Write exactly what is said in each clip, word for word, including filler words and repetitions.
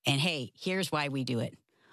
And hey, here's why we do it.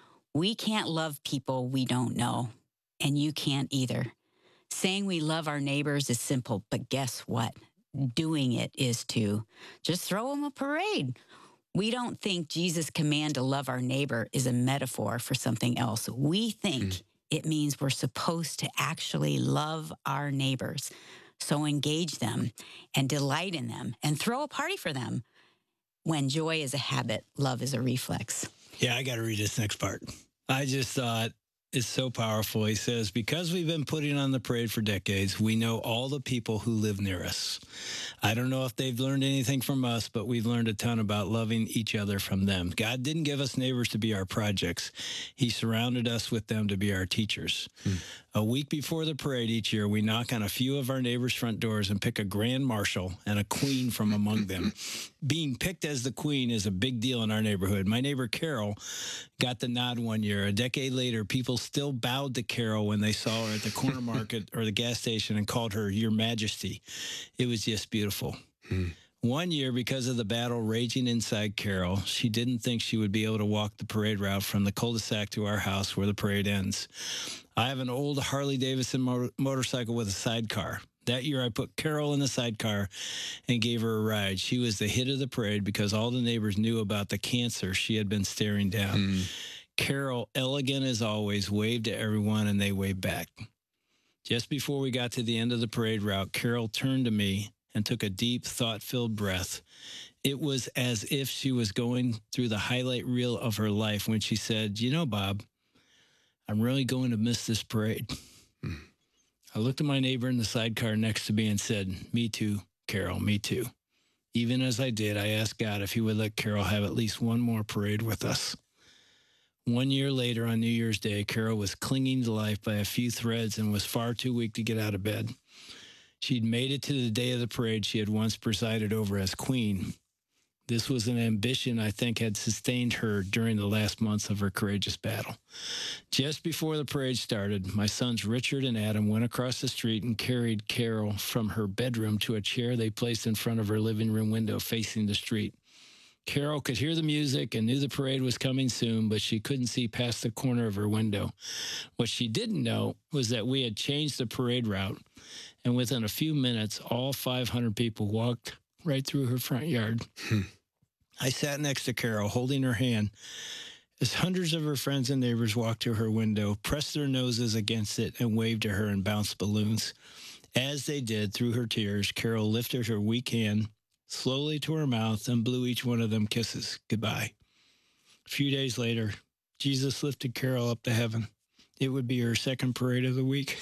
We can't love people we don't know, and you can't either. Saying we love our neighbors is simple, but guess what? Doing it is too. Just throw them a parade. We don't think Jesus' command to love our neighbor is a metaphor for something else. We think mm. it means we're supposed to actually love our neighbors. So engage them and delight in them and throw a party for them. When joy is a habit, love is a reflex. Yeah, I got to read this next part. I just thought it's so powerful. He says, because we've been putting on the parade for decades, we know all the people who live near us. I don't know if they've learned anything from us, but we've learned a ton about loving each other from them. God didn't give us neighbors to be our projects. He surrounded us with them to be our teachers. Hmm. A week before the parade each year, we knock on a few of our neighbors' front doors and pick a grand marshal and a queen from among them. Being picked as the queen is a big deal in our neighborhood. My neighbor Carol got the nod one year. A decade later, people still bowed to Carol when they saw her at the corner market or the gas station and called her Your Majesty. It was just beautiful. Hmm. One year, because of the battle raging inside Carol, she didn't think she would be able to walk the parade route from the cul-de-sac to our house where the parade ends. I have an old Harley-Davidson mo- motorcycle with a sidecar. That year, I put Carol in the sidecar and gave her a ride. She was the hit of the parade because all the neighbors knew about the cancer she had been staring down. Mm. Carol, elegant as always, waved to everyone, and they waved back. Just before we got to the end of the parade route, Carol turned to me and took a deep, thought-filled breath. It was as if she was going through the highlight reel of her life when she said, you know, Bob, I'm really going to miss this parade. Mm. I looked at my neighbor in the sidecar next to me and said, me too, Carol, me too. Even as I did, I asked God if he would let Carol have at least one more parade with us. One year later, on New Year's Day, Carol was clinging to life by a few threads and was far too weak to get out of bed. She'd made it to the day of the parade she had once presided over as queen. This was an ambition I think had sustained her during the last months of her courageous battle. Just before the parade started, my sons Richard and Adam went across the street and carried Carol from her bedroom to a chair they placed in front of her living room window facing the street. Carol could hear the music and knew the parade was coming soon, but she couldn't see past the corner of her window. What she didn't know was that we had changed the parade route, and within a few minutes, all five hundred people walked right through her front yard. Hmm. I sat next to Carol, holding her hand, as hundreds of her friends and neighbors walked to her window, pressed their noses against it, and waved to her and bounced balloons. As they did, through her tears, Carol lifted her weak hand slowly to her mouth and blew each one of them kisses goodbye. A few days later, Jesus lifted Carol up to heaven. It would be her second parade of the week.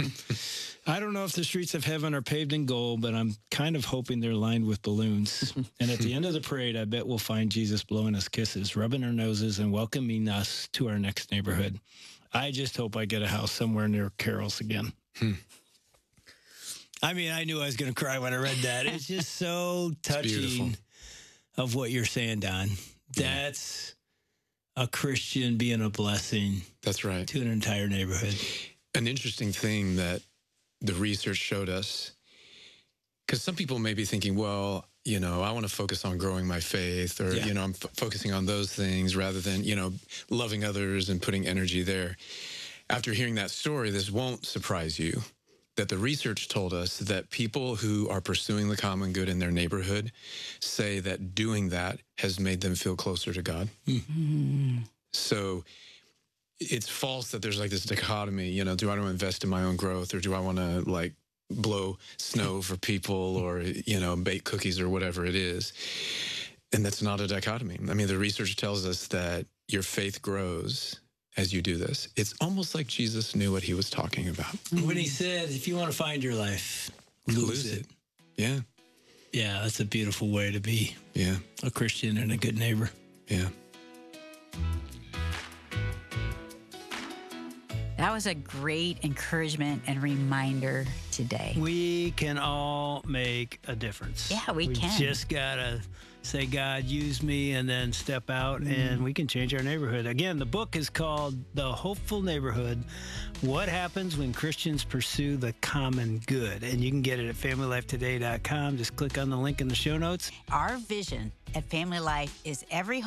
I don't know if the streets of heaven are paved in gold, but I'm kind of hoping they're lined with balloons. And at the end of the parade, I bet we'll find Jesus blowing us kisses, rubbing our noses, and welcoming us to our next neighborhood. I just hope I get a house somewhere near Carol's again. Hmm. I mean, I knew I was going to cry when I read that. It's just so touching of what you're saying, Don. That's yeah. a Christian being a blessing. That's right. To an entire neighborhood. An interesting thing that the research showed us, because some people may be thinking, well, you know, I want to focus on growing my faith, or, yeah. you know, I'm f- focusing on those things rather than, you know, loving others and putting energy there. After hearing that story, this won't surprise you, that the research told us that people who are pursuing the common good in their neighborhood say that doing that has made them feel closer to God. Mm-hmm. So it's false that there's like this dichotomy, you know, do I want to invest in my own growth, or do I want to like blow snow for people, or, you know, bake cookies or whatever it is? And that's not a dichotomy. I mean, the research tells us that your faith grows as you do this. It's almost like Jesus knew what he was talking about. When he said, if you want to find your life, lose, lose it. it. Yeah. Yeah, that's a beautiful way to be. Yeah. A Christian and a good neighbor. Yeah. That was a great encouragement and reminder today. We can all make a difference. Yeah, we, we can. We just got to say, God, use me, and then step out, mm. and we can change our neighborhood. Again, the book is called The Hopeful Neighborhood, What Happens When Christians Pursue the Common Good. And you can get it at family life today dot com. Just click on the link in the show notes. Our vision at Family Life is every